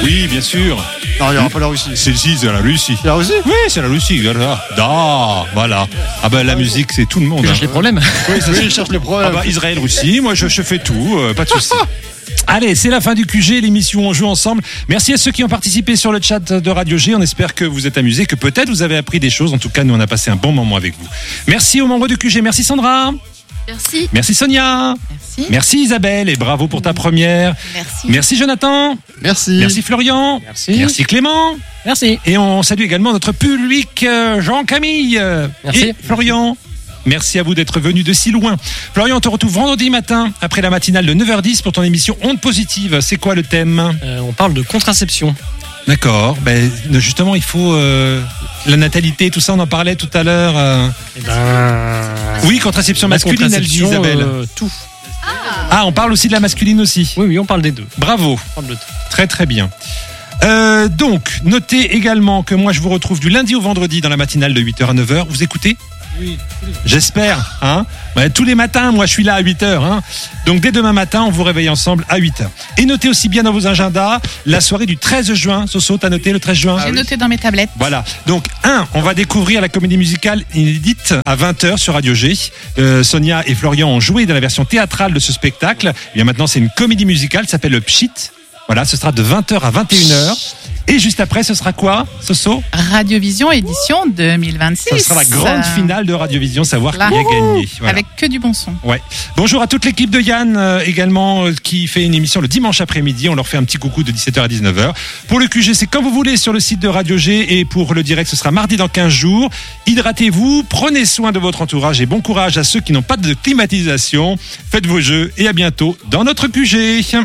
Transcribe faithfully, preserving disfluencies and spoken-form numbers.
Oui, bien sûr. Non, il n'y aura pas la Russie. C'est si, c'est la Russie. C'est la Russie ? Oui, c'est la Russie. Voilà. Da, voilà. Ah ben la musique, c'est tout le monde. Tu Hein. cherches les problèmes. Oui, c'est ça, je cherche les Ah problèmes. bah, Israël, Russie, moi je, je fais tout, euh, pas de souci. Allez, c'est la fin du Q G, l'émission On joue ensemble. Merci à ceux qui ont participé sur le chat de Radio G. On espère que vous êtes amusés, que peut-être vous avez appris des choses. En tout cas, nous on a passé un bon moment avec vous. Merci aux membres du Q G. Merci Sandra. Merci. Merci Sonia. Merci. Merci Isabelle et bravo pour ta première. Merci. Merci Jonathan. Merci. Merci Florian. Merci. Merci Clément. Merci. Et on salue également notre public euh, Jean-Camille euh, Merci. et Florian. Merci à vous d'être venus de si loin. Florian, on te retrouve vendredi matin après la matinale de neuf heures dix pour ton émission Onde Positive. C'est quoi le thème ? Euh, on parle de contraception. D'accord. Ben, justement, il faut euh, la natalité, tout ça, on en parlait tout à l'heure. euh. Eh ben. Oui, contraception la masculine, elle dit contraception, Isabelle. euh, tout. Ah, on parle aussi de la masculine aussi. Oui, oui, on parle des deux. Bravo. On parle de tout. Très très bien. Euh, donc, notez également que moi je vous retrouve du lundi au vendredi dans la matinale de huit heures à neuf heures. Vous écoutez ? Oui. J'espère. Hein, bah, tous les matins, moi je suis là à huit heures. Hein. Donc dès demain matin, on vous réveille ensemble à huit heures. Et notez aussi bien dans vos agendas la soirée du treize juin. Soso, t'as noté le treize juin ? J'ai noté dans mes tablettes. Voilà. Donc, un, on va découvrir la comédie musicale inédite à vingt heures sur Radio G. Euh, Sonia et Florian ont joué dans la version théâtrale de ce spectacle. Et bien maintenant, c'est une comédie musicale, ça s'appelle le Pchit. Voilà, ce sera de vingt heures à vingt et une heures. Et juste après, ce sera quoi, Soso ? Radiovision édition deux mille vingt-six. Ce sera la grande finale de Radiovision, savoir Là. qui a gagné. Voilà. Avec que du bon son. Ouais. Bonjour à toute l'équipe de Yann euh, également euh, qui fait une émission le dimanche après-midi. On leur fait un petit coucou de dix-sept heures à dix-neuf heures. Pour le Q G, c'est comme vous voulez sur le site de Radio G et pour le direct, ce sera mardi dans quinze jours. Hydratez-vous, prenez soin de votre entourage et bon courage à ceux qui n'ont pas de climatisation. Faites vos jeux et à bientôt dans notre Q G.